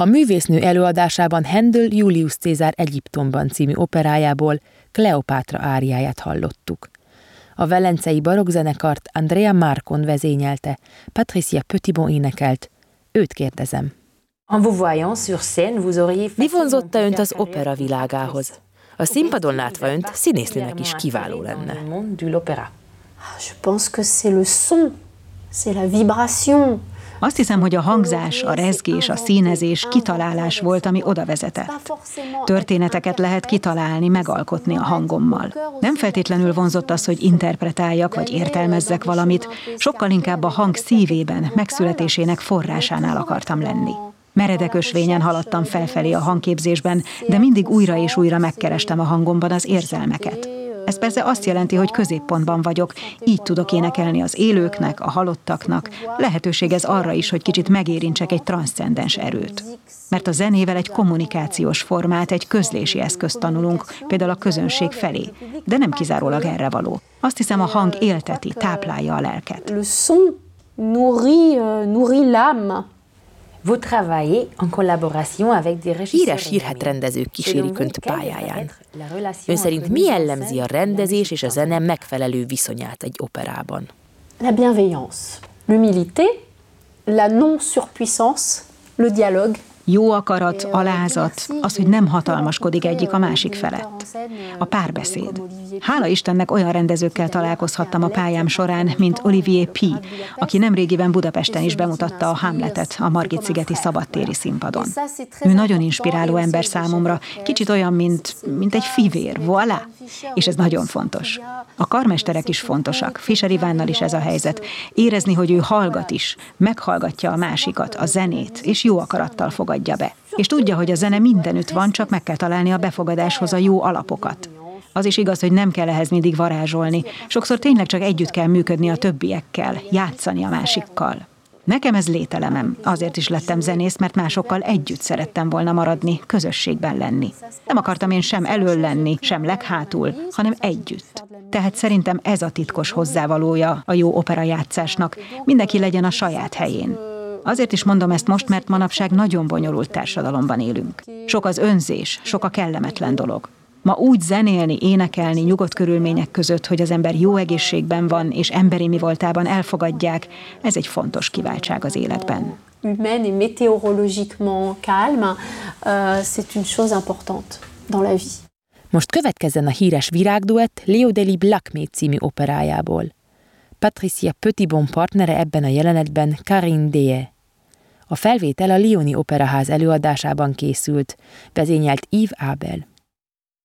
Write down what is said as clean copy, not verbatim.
A művésznő előadásában Händel Julius Cézár Egyiptomban című operájából Kleopátra áriáját hallottuk. A velencei barokkzenekart Andrea Marcon vezényelte, Patricia Petitbon énekelt. Őt kérdezem. Mi vonzotta önt az opera világához? A színpadon látva önt, színésznőnek is kiváló lenne. Je pense que c'est le son, c'est la vibration. Azt hiszem, hogy a hangzás, a rezgés, a színezés, kitalálás volt, ami oda vezetett. Történeteket lehet kitalálni, megalkotni a hangommal. Nem feltétlenül vonzott az, hogy interpretáljak vagy értelmezzek valamit, sokkal inkább a hang szívében, megszületésének forrásánál akartam lenni. Meredek ösvényen haladtam felfelé a hangképzésben, de mindig újra és újra megkerestem a hangomban az érzelmeket. Ez persze azt jelenti, hogy középpontban vagyok, így tudok énekelni az élőknek, a halottaknak. Lehetőség ez arra is, hogy kicsit megérintsek egy transzcendens erőt. Mert a zenével egy kommunikációs formát, egy közlési eszközt tanulunk, például a közönség felé, de nem kizárólag erre való. Azt hiszem, a hang élteti, táplálja a lelket. Le son nourrit l'âme. Híres hírhetrendezők kísérik önt pályáján. Ön szerint mi jellemzi a rendezés és a zene megfelelő viszonyát egy operában? La bienveillance, l'humilité, la non-surpuissance, le dialogue. Jó akarat, alázat, az, hogy nem hatalmaskodik egyik a másik felett. A párbeszéd. Hála Istennek olyan rendezőkkel találkozhattam a pályám során, mint Olivier P., aki nemrégiben Budapesten is bemutatta a Hamletet a Margit-szigeti szabadtéri színpadon. Ő nagyon inspiráló ember számomra, kicsit olyan, mint egy fivér, voilà! És ez nagyon fontos. A karmesterek is fontosak, Fischer Ivánnal is ez a helyzet. Érezni, hogy ő hallgat is, meghallgatja a másikat, a zenét, és jó akarattal fogadja be. És tudja, hogy a zene mindenütt van, csak meg kell találni a befogadáshoz a jó alapokat. Az is igaz, hogy nem kell ehhez mindig varázsolni. Sokszor tényleg csak együtt kell működni a többiekkel, játszani a másikkal. Nekem ez lételemem. Azért is lettem zenész, mert másokkal együtt szerettem volna maradni, közösségben lenni. Nem akartam én sem elől lenni, sem leghátul, hanem együtt. Tehát szerintem ez a titkos hozzávalója a jó operajátszásnak. Mindenki legyen a saját helyén. Azért is mondom ezt most, mert manapság nagyon bonyolult társadalomban élünk. Sok az önzés, sok a kellemetlen dolog. Ma úgy zenélni, énekelni nyugodt körülmények között, hogy az ember jó egészségben van, és emberi mi voltában elfogadják, ez egy fontos kiváltság az életben. Humaine et météorologiquement calme, c'est une chose importante dans la vie. Most következzen a híres virágduett Léo Delis Lakmé című operájából. Patricia Petitbon partnere ebben a jelenetben Karine Deye. A felvétel a Lyoni Operaház előadásában készült, vezényelt Yves Abel.